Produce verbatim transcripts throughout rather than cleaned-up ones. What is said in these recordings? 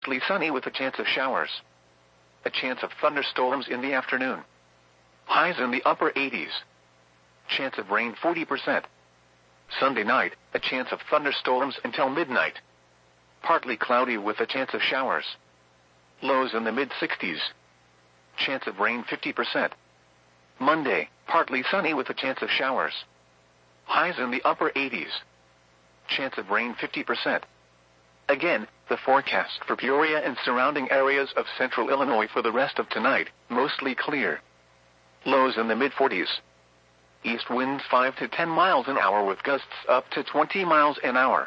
Mostly sunny with a chance of showers. A chance of thunderstorms in the afternoon. Highs in the upper eighties. Chance of rain forty percent. Sunday night, a chance of thunderstorms until midnight. Partly cloudy with a chance of showers. Lows in the mid-sixties. Chance of rain fifty percent. Monday, partly sunny with a chance of showers. Highs in the upper eighties. Chance of rain fifty percent. Again, the forecast for Peoria and surrounding areas of central Illinois for the rest of tonight, mostly clear. Lows in the mid-forties. East winds five to ten miles an hour with gusts up to twenty miles an hour.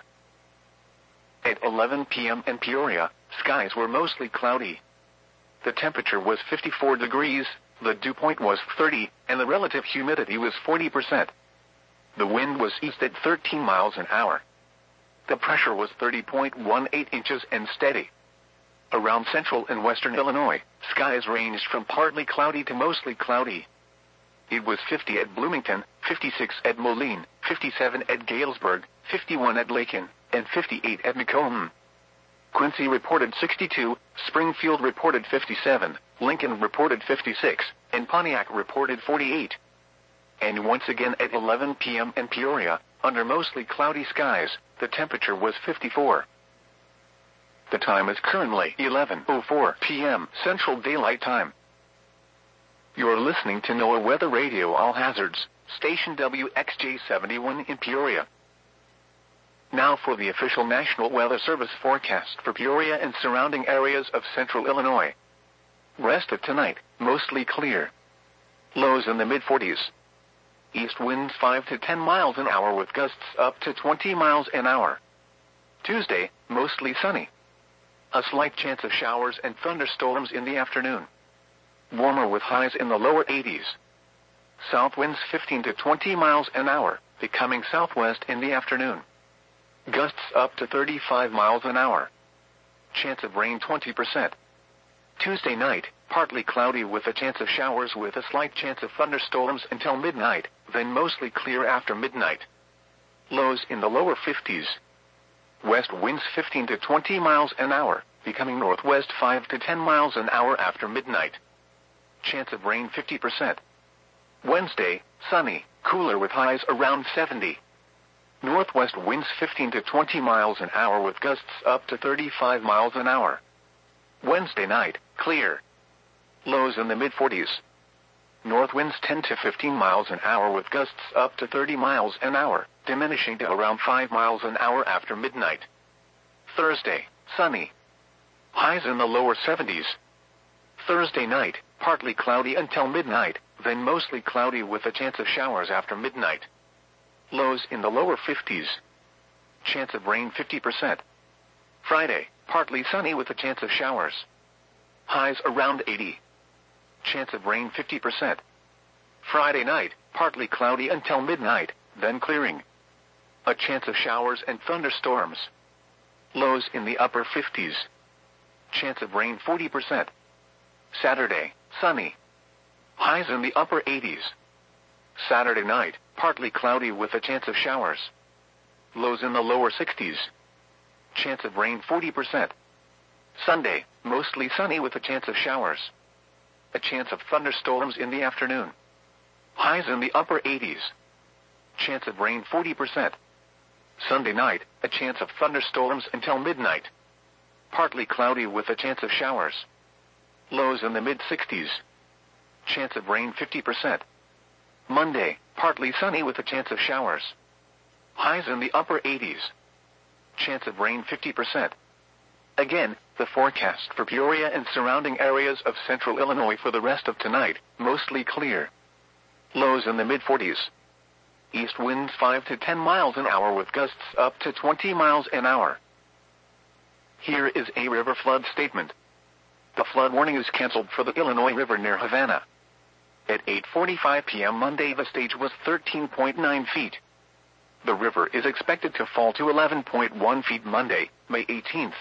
At eleven p.m. in Peoria, skies were mostly cloudy. The temperature was fifty-four degrees, the dew point was thirty, and the relative humidity was forty percent. The wind was east at thirteen miles an hour. The pressure was thirty point one eight inches and steady. Around central and western Illinois, skies ranged from partly cloudy to mostly cloudy. It was fifty at Bloomington, fifty-six at Moline, fifty-seven at Galesburg, fifty-one at Lakin, and fifty-eight at Macomb. Quincy reported sixty-two, Springfield reported fifty-seven, Lincoln reported fifty-six, and Pontiac reported forty-eight. And once again at eleven p.m. in Peoria, under mostly cloudy skies, the temperature was fifty-four. The time is currently eleven oh four p.m. Central Daylight Time. You're listening to NOAA Weather Radio All Hazards, station W X J seventy-one in Peoria. Now for the official National Weather Service forecast for Peoria and surrounding areas of central Illinois. Rest of tonight, mostly clear. Lows in the mid-forties. East winds five to ten miles an hour with gusts up to twenty miles an hour. Tuesday, mostly sunny. A slight chance of showers and thunderstorms in the afternoon. Warmer with highs in the lower eighties. South winds fifteen to twenty miles an hour, becoming southwest in the afternoon. Gusts up to thirty-five miles an hour. Chance of rain twenty percent. Tuesday night, partly cloudy with a chance of showers with a slight chance of thunderstorms until midnight, then mostly clear after midnight. Lows in the lower fifties. West winds fifteen to twenty miles an hour, becoming northwest five to ten miles an hour after midnight. Chance of rain fifty percent. Wednesday, sunny, cooler with highs around seventy. Northwest winds fifteen to twenty miles an hour with gusts up to thirty-five miles an hour. Wednesday night, clear. Lows in the mid-forties. North winds ten to fifteen miles an hour with gusts up to thirty miles an hour, diminishing to around five miles an hour after midnight. Thursday, sunny. Highs in the lower seventies. Thursday night, partly cloudy until midnight, then mostly cloudy with a chance of showers after midnight. Lows in the lower fifties. Chance of rain fifty percent. Friday, partly sunny with a chance of showers. Highs around eighty. Chance of rain fifty percent. Friday night, partly cloudy until midnight, then clearing. A chance of showers and thunderstorms. Lows in the upper fifties. Chance of rain forty percent. Saturday, sunny. Highs in the upper eighties. Saturday night, partly cloudy with a chance of showers. Lows in the lower sixties. Chance of rain forty percent. Sunday, mostly sunny with a chance of showers. A chance of thunderstorms in the afternoon. Highs in the upper eighties. Chance of rain forty percent. Sunday night, a chance of thunderstorms until midnight. Partly cloudy with a chance of showers. Lows in the mid-sixties. Chance of rain fifty percent. Monday, partly sunny with a chance of showers. Highs in the upper eighties. Chance of rain fifty percent. Again, the forecast for Peoria and surrounding areas of central Illinois for the rest of tonight, mostly clear. Lows in the mid-forties. East winds five to ten miles an hour with gusts up to twenty miles an hour. Here is a river flood statement. The flood warning is canceled for the Illinois River near Havana. At eight forty-five p.m. Monday, the stage was thirteen point nine feet. The river is expected to fall to eleven point one feet Monday, May eighteenth.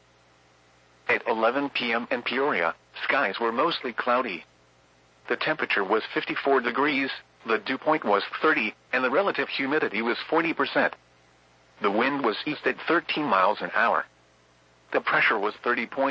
At eleven p.m. in Peoria, skies were mostly cloudy. The temperature was fifty-four degrees, the dew point was thirty, and the relative humidity was forty percent. The wind was east at thirteen miles an hour. The pressure was thirty point